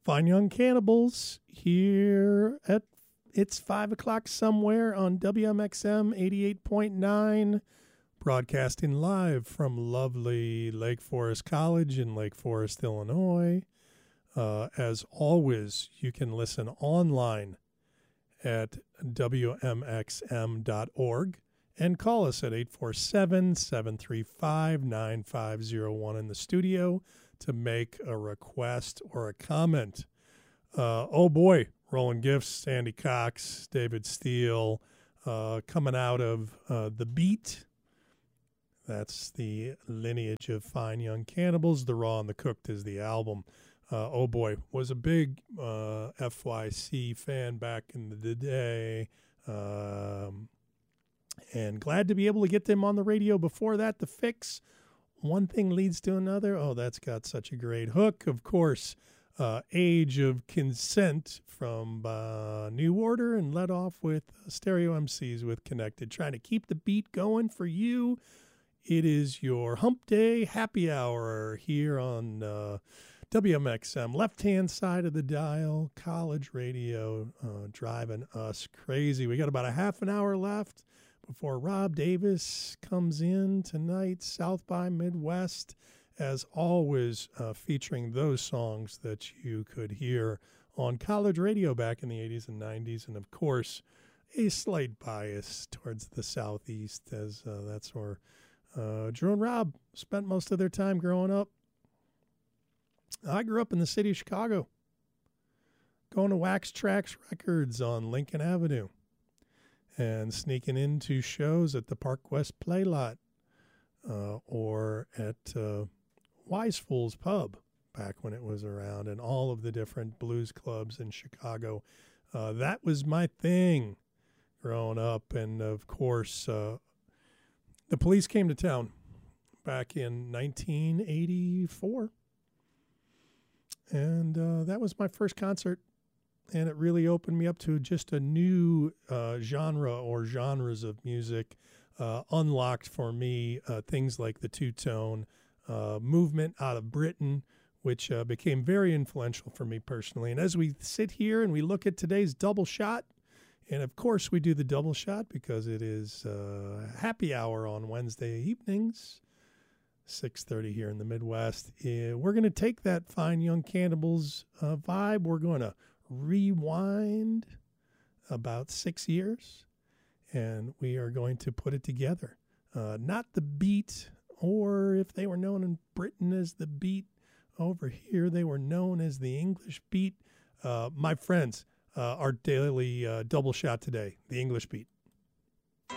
Fine Young Cannibals here at It's 5 o'clock somewhere on WMXM 88.9, broadcasting live from lovely Lake Forest College in Lake Forest, Illinois. As always, you can listen online at WMXM.org and call us at 847-735-9501 in the studio to make a request or a comment. Oh boy, Rolling Gifts, Sandy Cox, David Steele, coming out of The Beat. That's the lineage of Fine Young Cannibals. The Raw and the Cooked is the album. Oh boy, was a big FYC fan back in the day. And glad to be able to get them on the radio. Before that, The Fix, One Thing Leads to Another. Oh, that's got such a great hook. Of course, Age of Consent from New Order, and led off with Stereo MCs with Connected. Trying to keep the beat going for you. It is your Hump Day happy hour here on WMXM, left-hand side of the dial, college radio, driving us crazy. We got about a half an hour left before Rob Davis comes in tonight, South by Midwest, as always, featuring those songs that you could hear on college radio back in the 80s and 90s, and of course, a slight bias towards the Southeast, as that's where Drew and Rob spent most of their time growing up. I grew up in the city of Chicago, going to Wax Trax Records on Lincoln Avenue and sneaking into shows at the Park West Play Lot or at Wise Fools Pub back when it was around, and all of the different blues clubs in Chicago. That was my thing growing up. And, of course, the Police came to town back in 1984. And that was my first concert, and it really opened me up to just a new genre or genres of music, unlocked for me things like the two-tone movement out of Britain, which became very influential for me personally. And as we sit here and we look at today's double shot, and of course we do the double shot because it is happy hour on Wednesday evenings, 6:30 here in the Midwest. We're going to take that Fine Young Cannibals vibe. We're going to rewind about 6 years, and we are going to put it together. Not the Beat, or if they were known in Britain as the Beat, over here they were known as the English Beat. My friends, our daily double shot today, the English Beat.